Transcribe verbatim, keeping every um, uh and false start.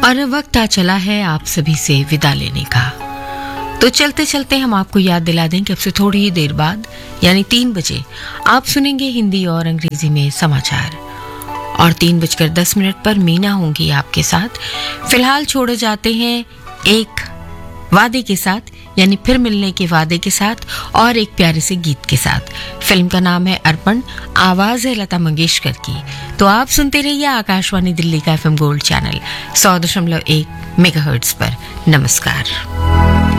और वक्त आ चला है आप सभी से विदा लेने का। तो चलते चलते हम आपको याद दिला दें कि अब से थोड़ी ही देर बाद यानी तीन बजे आप सुनेंगे हिंदी और अंग्रेजी में समाचार और तीन बजकर दस मिनट पर मीना होंगी आपके साथ। फिलहाल छोड़े जाते हैं एक वादे के साथ, यानी फिर मिलने के वादे के साथ और एक प्यारे से गीत के साथ। फिल्म का नाम है अर्पण, आवाज है लता मंगेशकर की। तो आप सुनते रहिए आकाशवाणी दिल्ली का एफएम गोल्ड चैनल सौ दशमलव एक मेगाहर्ट्ज पर। नमस्कार।